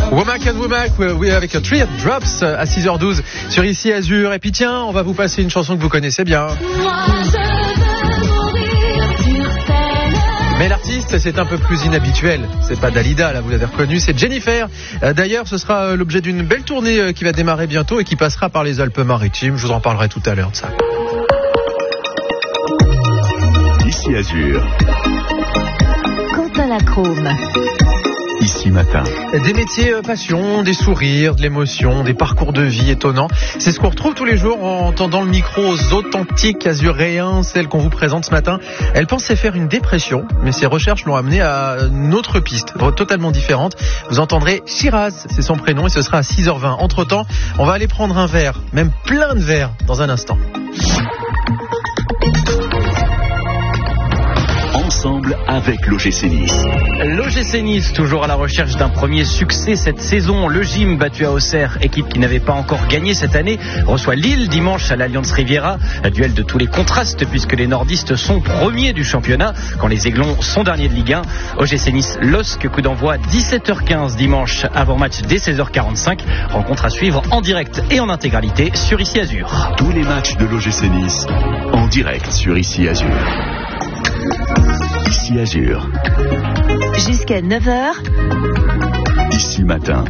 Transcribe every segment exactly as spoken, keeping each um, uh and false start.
Womack and Womack, oui, avec un Three Drops à six heures douze sur Ici Azur. Et puis tiens, on va vous passer une chanson que vous connaissez bien. Mais l'artiste, c'est un peu plus inhabituel. C'est pas Dalida, là, vous l'avez reconnu, c'est Jennifer. D'ailleurs, ce sera l'objet d'une belle tournée qui va démarrer bientôt et qui passera par les Alpes-Maritimes. Je vous en parlerai tout à l'heure de ça. Ici Azur. Quentin Lacrome. Ici Matin. Des métiers passion, des sourires, de l'émotion, des parcours de vie étonnants. C'est ce qu'on retrouve tous les jours en tendant le micro aux authentiques azuréens, celle qu'on vous présente ce matin. Elle pensait faire une dépression, mais ses recherches l'ont amenée à une autre piste, totalement différente. Vous entendrez Shiraz, c'est son prénom, et ce sera à six heures vingt. Entre-temps, on va aller prendre un verre, même plein de verres, dans un instant. Ensemble avec l'O G C Nice. L'O G C Nice, toujours à la recherche d'un premier succès cette saison. Le Gym, battu à Auxerre, équipe qui n'avait pas encore gagné cette année, reçoit Lille dimanche à l'Allianz Riviera. Un duel de tous les contrastes puisque les nordistes sont premiers du championnat quand les Aiglons sont derniers de Ligue un. O G C Nice, L O S C, coup d'envoi dix-sept heures quinze dimanche, avant match dès seize heures quarante-cinq. Rencontre à suivre en direct et en intégralité sur Ici Azur. Tous les matchs de l'O G C Nice en direct sur Ici Azur. Ici Azur. Jusqu'à neuf heures. Ici Matin.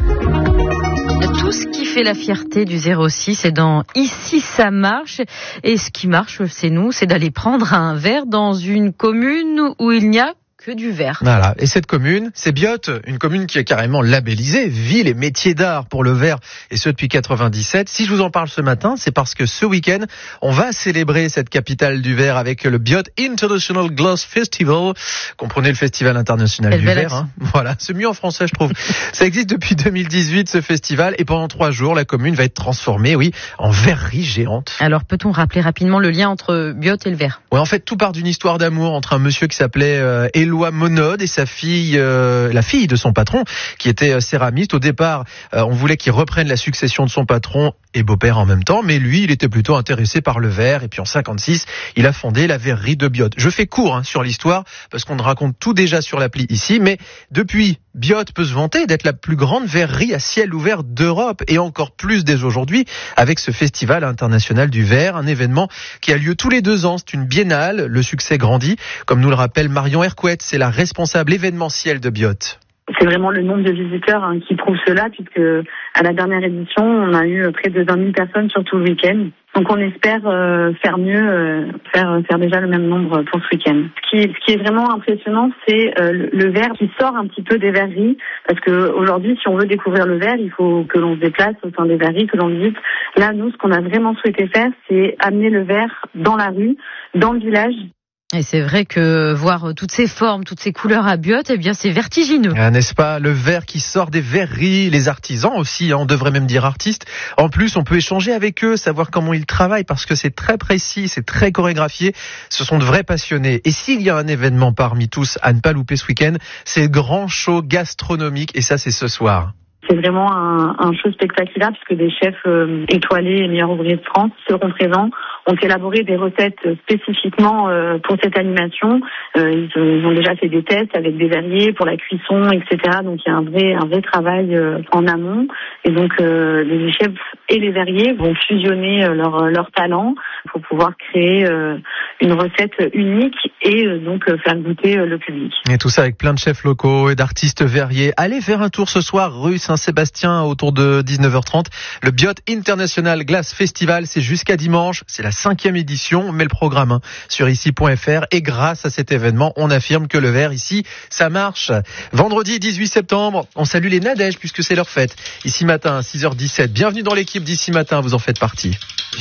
Tout ce qui fait la fierté du zéro six est dans Ici ça marche. Et ce qui marche, c'est nous, c'est d'aller prendre un verre dans une commune où il n'y a que du verre. Voilà. Et cette commune, c'est Biot, une commune qui est carrément labellisée ville et métier d'art pour le verre, et ce depuis quatre-vingt-dix-sept. Si je vous en parle ce matin, c'est parce que ce week-end, on va célébrer cette capitale du verre avec le Biot International Glass Festival. Comprenez le Festival international Quelle du belle verre. Hein. Voilà, c'est mieux en français, je trouve. Ça existe depuis deux mille dix-huit, ce festival, et pendant trois jours, la commune va être transformée, oui, en verrerie géante. Alors, peut-on rappeler rapidement le lien entre Biot et le verre ? Ouais, en fait, tout part d'une histoire d'amour entre un monsieur qui s'appelait euh, Éloi Monod et sa fille, euh, la fille de son patron, qui était euh, céramiste. Au départ, euh, on voulait qu'il reprenne la succession de son patron et beau-père en même temps, mais lui, il était plutôt intéressé par le verre. Et puis en cinquante-six, il a fondé la verrerie de Biot. Je fais court hein, sur l'histoire, parce qu'on raconte tout déjà sur l'appli ici, mais depuis, Biot peut se vanter d'être la plus grande verrerie à ciel ouvert d'Europe, et encore plus dès aujourd'hui, avec ce Festival international du verre, un événement qui a lieu tous les deux ans. C'est une biennale, le succès grandit, comme nous le rappelle Marion Hercouet, c'est la responsable événementielle de Biot. C'est vraiment le nombre de visiteurs hein, qui prouve cela, puisque à la dernière édition, on a eu près de vingt mille personnes sur tout le week-end. Donc on espère euh, faire mieux, euh, faire faire déjà le même nombre pour ce week-end. Ce qui, ce qui est vraiment impressionnant, c'est euh, le, le verre qui sort un petit peu des verreries, parce que aujourd'hui, si on veut découvrir le verre, il faut que l'on se déplace au sein des verreries, que l'on visite. Là, nous, ce qu'on a vraiment souhaité faire, c'est amener le verre dans la rue, dans le village. Et c'est vrai que voir toutes ces formes, toutes ces couleurs à Biot, eh bien, c'est vertigineux. Ah, n'est-ce pas? Le verre qui sort des verreries, les artisans aussi, hein, on devrait même dire artistes. En plus, on peut échanger avec eux, savoir comment ils travaillent, parce que c'est très précis, c'est très chorégraphié. Ce sont de vrais passionnés. Et s'il y a un événement parmi tous à ne pas louper ce week-end, c'est le grand show gastronomique, et ça, c'est ce soir. C'est vraiment un, un show spectaculaire, puisque des chefs euh, étoilés et meilleurs ouvriers de France seront présents, ont élaboré des recettes spécifiquement euh, pour cette animation. Euh, ils, ils ont déjà fait des tests avec des verriers pour la cuisson, et cetera. Donc il y a un vrai, un vrai travail euh, en amont. Et donc euh, les chefs et les verriers vont fusionner euh, leur, leur talent pour pouvoir créer euh, une recette unique et euh, donc euh, faire goûter euh, le public. Et tout ça avec plein de chefs locaux et d'artistes verriers. Allez faire un tour ce soir rue Saint-Sébastien autour de dix-neuf heures trente. Le Biot International Glass Festival, c'est jusqu'à dimanche. C'est la cinquième édition. On met le programme hein, sur ici point f r. Et grâce à cet événement, on affirme que le verre ici, ça marche. Vendredi dix-huit septembre, on salue les Nadèges puisque c'est leur fête. Ici matin, six heures dix-sept. Bienvenue dans l'équipe d'Ici Matin, vous en faites partie.